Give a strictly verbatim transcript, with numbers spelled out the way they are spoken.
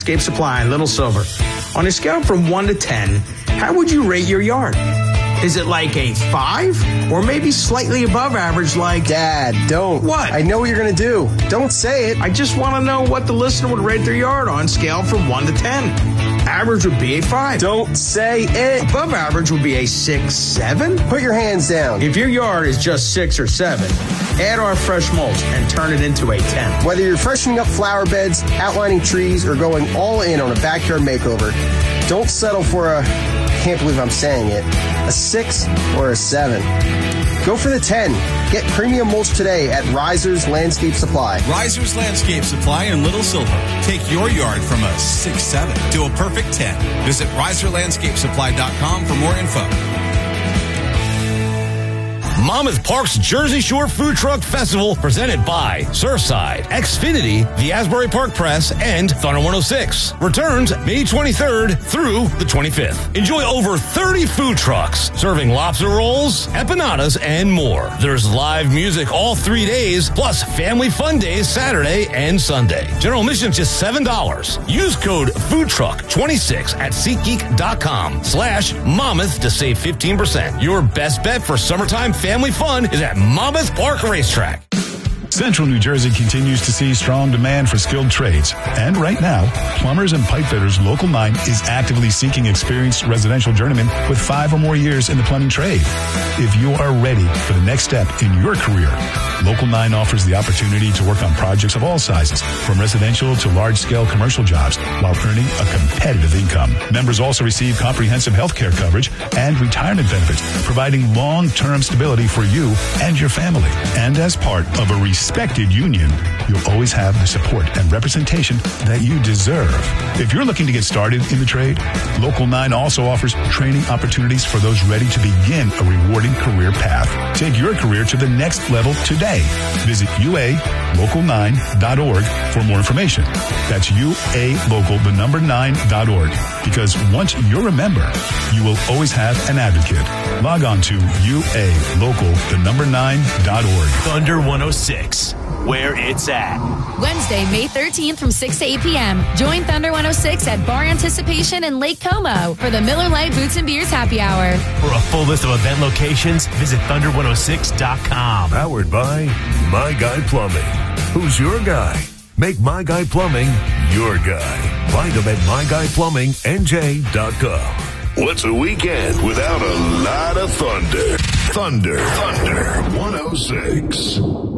Landscape Supply in Little Silver. On a scale from one to ten, how would you rate your yard? Is it like a five? Or maybe slightly above average like... Dad, don't. What? I know what you're going to do. Don't say it. I just want to know what the listener would rate their yard on a scale from one to ten. Average would be a five. Don't say it. Above average would be a six, seven. Put your hands down. If your yard is just six or seven, add our fresh mulch and turn it into a ten. Whether you're freshening up flower beds, outlining trees, or going all in on a backyard makeover, don't settle for a, can't believe I'm saying it, a six or a seven. Go for the ten. Get premium mulch today at Risers Landscape Supply. Risers Landscape Supply in Little Silver. Take your yard from a six seven to a perfect ten. Visit riser landscape supply dot com for more info. Monmouth Park's Jersey Shore Food Truck Festival, presented by Surfside, Xfinity, the Asbury Park Press, and Thunder one oh six. Returns May twenty-third through the twenty-fifth. Enjoy over thirty food trucks serving lobster rolls, empanadas, and more. There's live music all three days, plus family fun days Saturday and Sunday. General admission just seven dollars. Use code food truck twenty-six at SeatGeek dot com slash Monmouth to save fifteen percent. Your best bet for summertime family Family fun is at Monmouth Park Racetrack. Central New Jersey continues to see strong demand for skilled trades. And right now, Plumbers and Pipe Fitters Local nine is actively seeking experienced residential journeymen with five or more years in the plumbing trade. If you are ready for the next step in your career, Local nine offers the opportunity to work on projects of all sizes, from residential to large-scale commercial jobs, while earning a competitive income. Members also receive comprehensive health care coverage and retirement benefits, providing long-term stability for you and your family. And as part of a respected union, you'll always have the support and representation that you deserve. If you're looking to get started in the trade, Local nine also offers training opportunities for those ready to begin a rewarding career path. Take your career to the next level today. Visit U A local nine dot org for more information. That's U A local, the number nine dot org. Because once you're a member, you will always have an advocate. Log on to U A local, the number nine dot org. Thunder one oh six, where it's at. Wednesday, May thirteenth from six to eight p.m. Join Thunder one oh six at Bar Anticipation in Lake Como for the Miller Lite Boots and Beers Happy Hour. For a full list of event locations, visit thunder one oh six dot com. Powered by My Guy Plumbing. Who's your guy? Make My Guy Plumbing your guy. Find them at my guy plumbing n j dot com. What's a weekend without a lot of thunder? Thunder, Thunder one oh six.